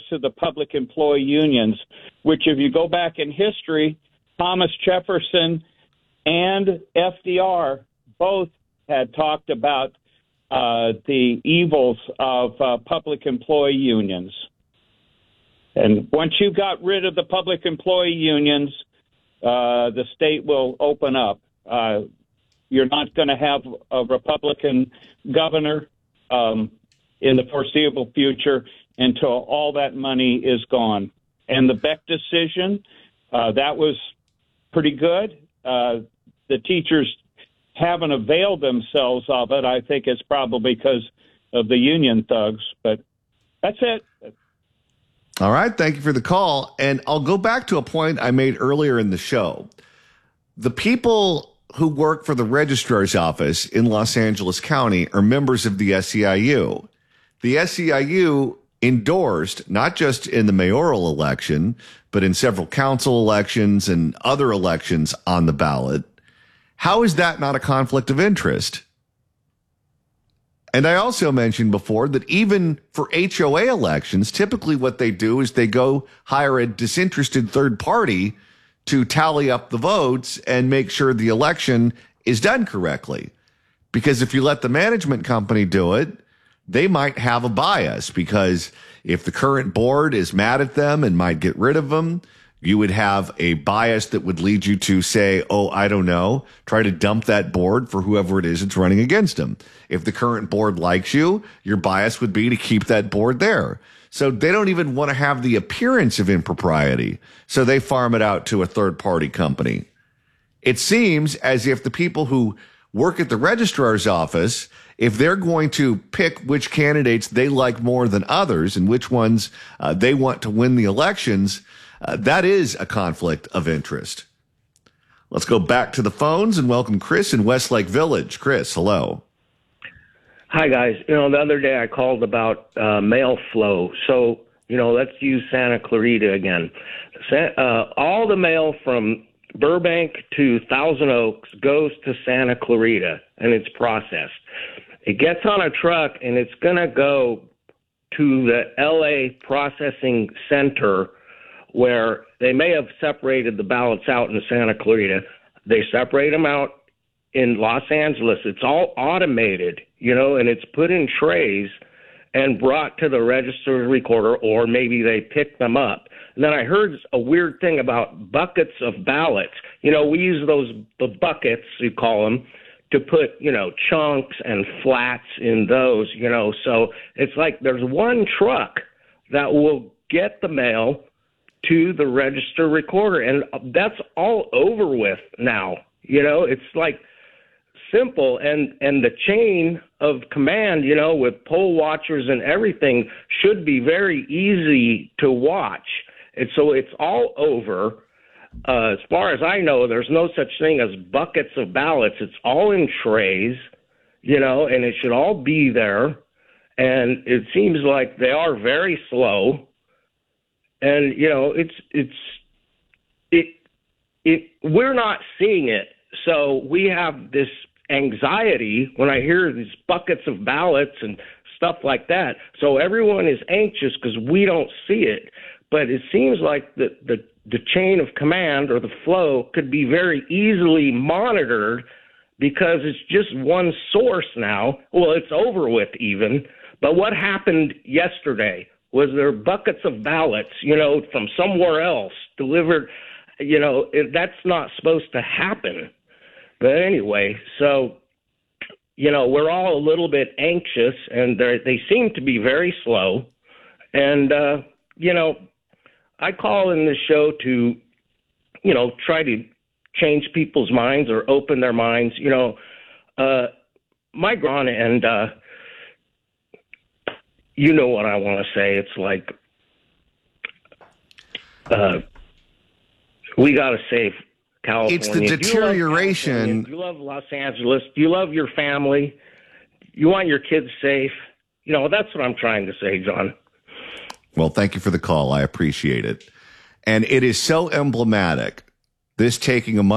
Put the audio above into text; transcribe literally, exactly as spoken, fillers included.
to the public employee unions, which if you go back in history, Thomas Jefferson and F D R both had talked about uh, the evils of uh, public employee unions. And once you got rid of the public employee unions, uh, the state will open up. Uh, you're not going to have a Republican governor um, in the foreseeable future until all that money is gone. And the Beck decision, uh, that was pretty good. Uh, the teachers haven't availed themselves of it. I think it's probably because of the union thugs. But that's it. All right. Thank you for the call. And I'll go back to a point I made earlier in the show. The people who work for the registrar's office in Los Angeles County are members of the S E I U. The S E I U endorsed, not just in the mayoral election, but in several council elections and other elections on the ballot. How is that not a conflict of interest? And I also mentioned before that even for H O A elections, typically what they do is they go hire a disinterested third party to tally up the votes and make sure the election is done correctly. Because if you let the management company do it, they might have a bias, because if the current board is mad at them and might get rid of them, you would have a bias that would lead you to say, oh, I don't know, try to dump that board for whoever it is that's running against them. If the current board likes you, your bias would be to keep that board there. So they don't even want to have the appearance of impropriety. So they farm it out to a third party company. It seems as if the people who work at the registrar's office, if they're going to pick which candidates they like more than others and which ones uh, they want to win the elections, uh, that is a conflict of interest. Let's go back to the phones and welcome Chris in Westlake Village. Chris, hello. Hi, guys. You know, the other day I called about uh, mail flow. So, you know, let's use Santa Clarita again. Uh, all the mail from Burbank to Thousand Oaks goes to Santa Clarita, and it's processed. It gets on a truck, and it's going to go to the L A processing center, where they may have separated the ballots out in Santa Clarita. They separate them out in Los Angeles. It's all automated, you know, and it's put in trays and brought to the register recorder, or maybe they pick them up. And then I heard a weird thing about buckets of ballots. You know, we use those the buckets, you call them, to put, you know, chunks and flats in those, you know. So it's like there's one truck that will get the mail to the register recorder, and that's all over with now. You know, it's like simple, and and the chain of command, you know, with poll watchers and everything, should be very easy to watch. And so it's all over. Uh, as far as I know, there's no such thing as buckets of ballots. It's all in trays, you know, and it should all be there. And it seems like they are very slow. And, you know, it's, it's, it, it, we're not seeing it. So we have this anxiety when I hear these buckets of ballots and stuff like that. So everyone is anxious because we don't see it. But it seems like the, the, the chain of command, or the flow, could be very easily monitored, because it's just one source now. Well, it's over with even. But what happened yesterday? Was there buckets of ballots, you know, from somewhere else delivered? You know, it, that's not supposed to happen. But anyway, so, you know, we're all a little bit anxious, and they seem to be very slow. And, uh, you know, I call in this show to, you know, try to change people's minds or open their minds. You know, uh, my grana, and uh, you know what I want to say. It's like, uh, we got to save California. It's the deterioration. Do you love Los Angeles? Do you love your family? You want your kids safe? You know, that's what I'm trying to say, John. Well, thank you for the call. I appreciate it. And it is so emblematic, this taking a